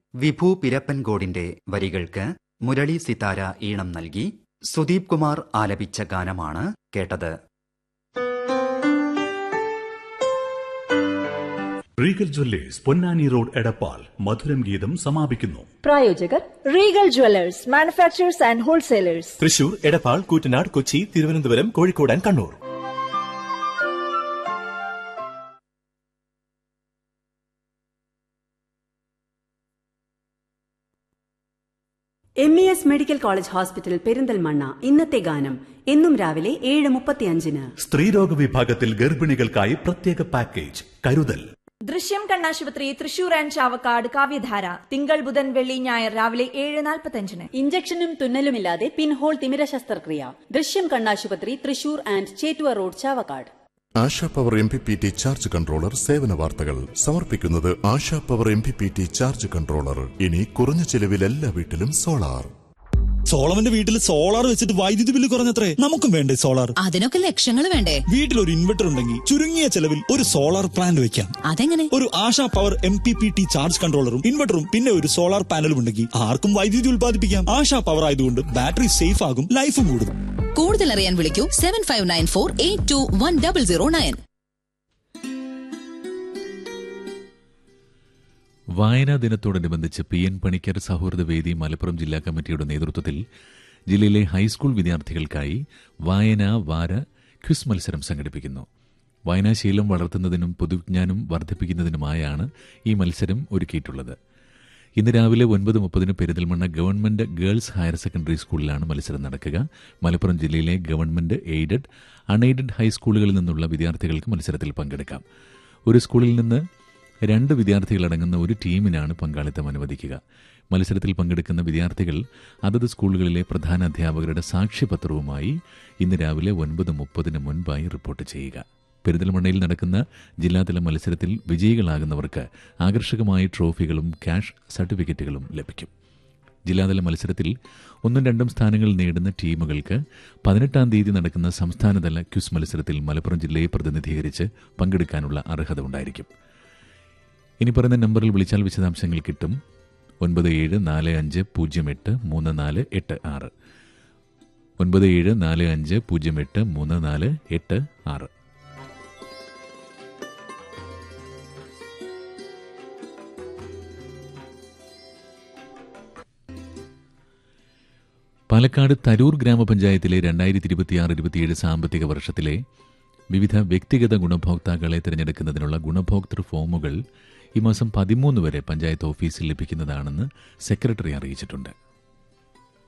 വിഭു പിരപ്പൻകോടിന്റെ വരികൾക്ക് മുരളി സിതാര ഈണം നൽകി സുദീപ് കുമാർ ആലപിച്ച ഗാനമാണ് കേട്ടത്. Regal Jewellers Ponnani road Edappal മധുരം ഗീതം സമാപിക്കുന്നു. പ്രായോജകർ Regal Jewellers manufacturers and wholesalers, Thrissur, Edappal, Koottanad, Kochi, Thiruvananthapuram, Kozhikode and Kannur. MES medical college hospital Perinthalmanna. ഇന്നത്തെ ഗാനം എന്നും രാവിലെ 7:35. സ്ത്രീരോഗ വിഭാഗത്തിൽ ഗർഭിണികൾക്കായി പ്രത്യേക പാക്കേജ് കരുതൽ. ദൃശ്യം കണ്ണാശുപത്രി തൃശൂർ ആൻഡ് ചാവക്കാട് കാവ്യധാര തിങ്കൾ ബുധൻ വെള്ളി ഞായർ രാവിലെ 7:45. ഇഞ്ചക്ഷനും തുന്നലുമില്ലാതെ പിൻഹോൾ തിമിര ശസ്ത്രക്രിയ. ദൃശ്യം കണ്ണാശുപത്രി Thrissur and Chettuva road Chavakkad. ASHA power MPPT charge controller സേവന വാർത്തകൾ സമർപ്പിക്കുന്നത് ASHA power MPPT charge controller. ഇനി കുറഞ്ഞ ചെലവിൽ എല്ലാ വീട്ടിലും സോളാർ. സോളവന്റെ വീട്ടിൽ സോളാർ വെച്ചിട്ട് വൈദ്യുതി ബില്ല് കുറഞ്ഞത്രേ. നമുക്കും വേണ്ടേ സോളാർ? അതിനൊക്കെ ലക്ഷങ്ങൾ വേണ്ടേ? വീട്ടിൽ ഒരു ഇൻവെർട്ടർ ഉണ്ടെങ്കിൽ ചുരുങ്ങിയ ചെലവിൽ ഒരു സോളാർ പ്ലാന്റ് വെക്കാം. അതെങ്ങനെ? ഒരു ആശാ പവർ MPPT ചാർജ് കൺട്രോളറും ഇൻവെർട്ടറും പിന്നെ ഒരു സോളാർ പാനലും ഉണ്ടെങ്കിൽ ആർക്കും വൈദ്യുതി ഉൽപ്പാദിപ്പിക്കാം. ആശാ പവർ ആയതുകൊണ്ട് ബാറ്ററി സേഫ് ആകും, ലൈഫും കൂടും. കൂടുതൽ അറിയാൻ വിളിക്കൂ 7594821009. വായനാ ദിനത്തോടനുബന്ധിച്ച് PN പണിക്കർ സൗഹൃദ വേദി മലപ്പുറം ജില്ലാ കമ്മിറ്റിയുടെ നേതൃത്വത്തിൽ ജില്ലയിലെ ഹൈസ്കൂൾ വിദ്യാർത്ഥികൾക്കായി വായനാ വാര ക്വിസ് മത്സരം സംഘടിപ്പിക്കുന്നു. വായനാശീലം വളർത്തുന്നതിനും പൊതുവിജ്ഞാനം വർദ്ധിപ്പിക്കുന്നതിനുമായാണ് ഈ മത്സരം ഒരുക്കിയിട്ടുള്ളത്. ഇന്ന് രാവിലെ 9:30 Perinthalmanna government girls higher secondary സ്കൂളിലാണ് മത്സരം നടക്കുക. മലപ്പുറം ജില്ലയിലെ ഗവൺമെന്റ് എയ്ഡഡ്, അൺഎയ്ഡഡ് ഹൈസ്കൂളുകളിൽ നിന്നുള്ള വിദ്യാർത്ഥികൾക്ക് മത്സരത്തിൽ പങ്കെടുക്കാം. ഒരു സ്കൂളിൽ നിന്ന് 2 വിദ്യാർത്ഥികളടങ്ങുന്ന ഒരു ടീമിനാണ് പങ്കാളിത്തം അനുവദിക്കുക. മത്സരത്തിൽ പങ്കെടുക്കുന്ന വിദ്യാർത്ഥികൾ അതത് സ്കൂളുകളിലെ പ്രധാന അധ്യാപകരുടെ സാക്ഷ്യപത്രവുമായി ഇന്ന് രാവിലെ 9:30 മുൻപായി റിപ്പോർട്ട് ചെയ്യുക. പെരിന്തൽമണ്ണയിൽ നടക്കുന്ന ജില്ലാതല മത്സരത്തിൽ വിജയികളാകുന്നവർക്ക് ആകർഷകമായ ട്രോഫികളും ക്യാഷ് സർട്ടിഫിക്കറ്റുകളും ലഭിക്കും. ജില്ലാതല മത്സരത്തിൽ 1ഉം 2ഉം സ്ഥാനങ്ങൾ നേടുന്ന ടീമുകൾക്ക് 18-ാം തീയതി നടക്കുന്ന സംസ്ഥാനതല ക്വിസ് മത്സരത്തിൽ മലപ്പുറം ജില്ലയെ പ്രതിനിധീകരിച്ച് പങ്കെടുക്കാനുള്ള അർഹത ഉണ്ടായിരിക്കും. ഇനി പറയുന്ന നമ്പറിൽ വിളിച്ചാൽ വിശദാംശങ്ങൾ കിട്ടും. 9745083486 9745083486. പാലക്കാട് തരൂർ ഗ്രാമപഞ്ചായത്തിലെ 2026-27 സാമ്പത്തിക വർഷത്തിലെ വിവിധ വ്യക്തിഗത ഗുണഭോക്താക്കളെ തിരഞ്ഞെടുക്കുന്നതിനുള്ള ഗുണഭോക്തൃ ഫോമുകൾ ഈ മാസം 13 വരെ പഞ്ചായത്ത് ഓഫീസിൽ ലഭിക്കുന്നതാണെന്ന് സെക്രട്ടറി അറിയിച്ചിട്ടുണ്ട്.